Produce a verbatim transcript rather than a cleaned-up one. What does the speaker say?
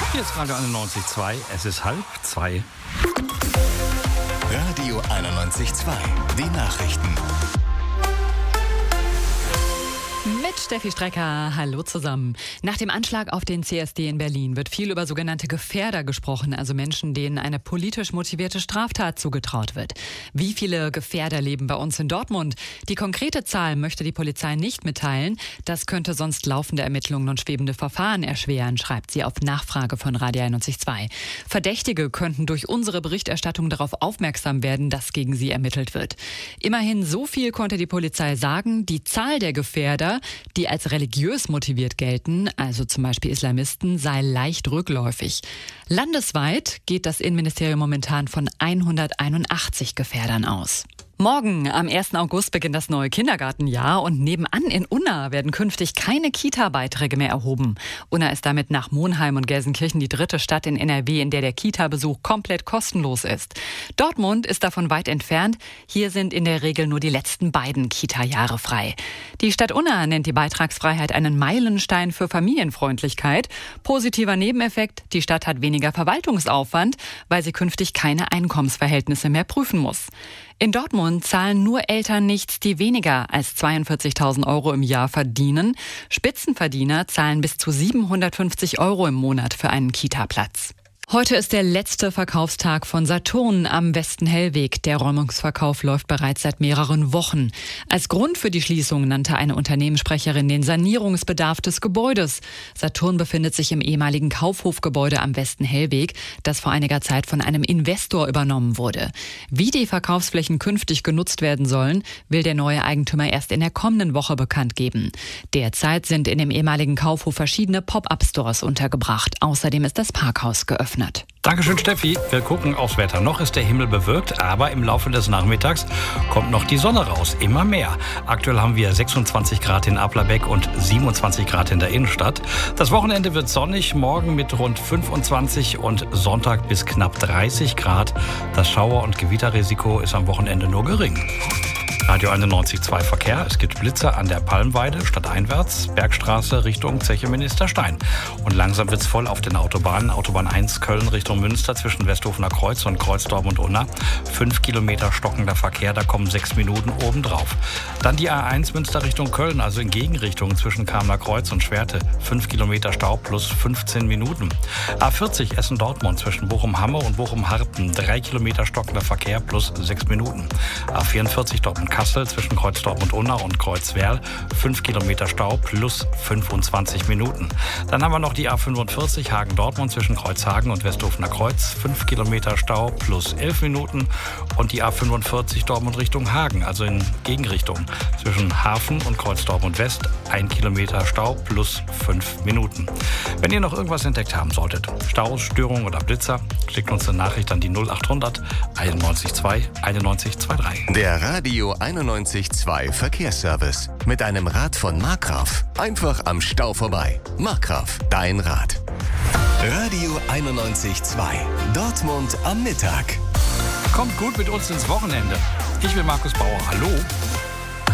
Hier ist Radio einundneunzig Komma zwei, es ist halb zwei. Radio einundneunzig Komma zwei, die Nachrichten. Mit Steffi Strecker, hallo zusammen. Nach dem Anschlag auf den C S D in Berlin wird viel über sogenannte Gefährder gesprochen, also Menschen, denen eine politisch motivierte Straftat zugetraut wird. Wie viele Gefährder leben bei uns in Dortmund? Die konkrete Zahl möchte die Polizei nicht mitteilen. Das könnte sonst laufende Ermittlungen und schwebende Verfahren erschweren, schreibt sie auf Nachfrage von Radio einundneunzig Komma zwei. Verdächtige könnten durch unsere Berichterstattung darauf aufmerksam werden, dass gegen sie ermittelt wird. Immerhin so viel konnte die Polizei sagen, die Zahl der Gefährder, die als religiös motiviert gelten, also zum Beispiel Islamisten, sei leicht rückläufig. Landesweit geht das Innenministerium momentan von hunderteinundachtzig Gefährdern aus. Morgen, am ersten August, beginnt das neue Kindergartenjahr und nebenan in Unna werden künftig keine Kita-Beiträge mehr erhoben. Unna ist damit nach Monheim und Gelsenkirchen die dritte Stadt in N R W, in der der Kita-Besuch komplett kostenlos ist. Dortmund ist davon weit entfernt. Hier sind in der Regel nur die letzten beiden Kita-Jahre frei. Die Stadt Unna nennt die Beitragsfreiheit einen Meilenstein für Familienfreundlichkeit. Positiver Nebeneffekt, die Stadt hat weniger Verwaltungsaufwand, weil sie künftig keine Einkommensverhältnisse mehr prüfen muss. In Dortmund zahlen nur Eltern nichts, die weniger als zweiundvierzigtausend Euro im Jahr verdienen. Spitzenverdiener zahlen bis zu siebenhundertfünfzig Euro im Monat für einen Kita-Platz. Heute ist der letzte Verkaufstag von Saturn am Westen-Hellweg. Der Räumungsverkauf läuft bereits seit mehreren Wochen. Als Grund für die Schließung nannte eine Unternehmenssprecherin den Sanierungsbedarf des Gebäudes. Saturn befindet sich im ehemaligen Kaufhofgebäude am Westen-Hellweg, das vor einiger Zeit von einem Investor übernommen wurde. Wie die Verkaufsflächen künftig genutzt werden sollen, will der neue Eigentümer erst in der kommenden Woche bekannt geben. Derzeit sind in dem ehemaligen Kaufhof verschiedene Pop-up-Stores untergebracht. Außerdem ist das Parkhaus geöffnet. Dankeschön, Steffi. Wir gucken aufs Wetter. Noch ist der Himmel bewölkt, aber im Laufe des Nachmittags kommt noch die Sonne raus. Immer mehr. Aktuell haben wir sechsundzwanzig Grad in Applerbeck und siebenundzwanzig Grad in der Innenstadt. Das Wochenende wird sonnig, morgen mit rund fünfundzwanzig und Sonntag bis knapp dreißig Grad. Das Schauer- und Gewitterrisiko ist am Wochenende nur gering. Radio einundneunzig Komma zwei Verkehr. Es gibt Blitzer an der Palmweide, stadteinwärts, Bergstraße Richtung Zeche Ministerstein. Und langsam wird's voll auf den Autobahnen. Autobahn eins Köln Richtung Münster zwischen Westhofener Kreuz und Kreuz Dortmund-Unna. Fünf Kilometer stockender Verkehr, da kommen sechs Minuten obendrauf. Dann die A eins Münster Richtung Köln, also in Gegenrichtung zwischen Kamener Kreuz und Schwerte. Fünf Kilometer Stau plus fünfzehn Minuten. A vierzig Essen-Dortmund zwischen Bochum-Hamme und Bochum-Harten. Drei Kilometer stockender Verkehr plus sechs Minuten. A vierundvierzig Dortmund-Kassel zwischen Kreuz Dortmund-Unna und Kreuz Werl. Fünf Kilometer Stau plus fünfundzwanzig Minuten. Dann haben wir noch die A fünfundvierzig Hagen-Dortmund zwischen Kreuzhagen und Westhofener Kreuz. Fünf Kilometer Stau plus elf Minuten. Und die A fünfundvierzig Dortmund Richtung Hagen, also in Gegenrichtung. Zwischen Hafen und Kreuz Dortmund West. Ein Kilometer Stau plus fünf Minuten. Wenn ihr noch irgendwas entdeckt haben solltet, Staus, Störungen oder Blitzer, schickt uns eine Nachricht an die null achthundert einundneunzig zwei einundneunzig dreiundzwanzig. Der Radio einundneunzig Komma zwei Verkehrsservice. Mit einem Rad von Markgraf. Einfach am Stau vorbei. Markgraf, dein Rad. Radio einundneunzig Komma zwei. Dortmund am Mittag. Kommt gut mit uns ins Wochenende. Ich bin Markus Bauer. Hallo.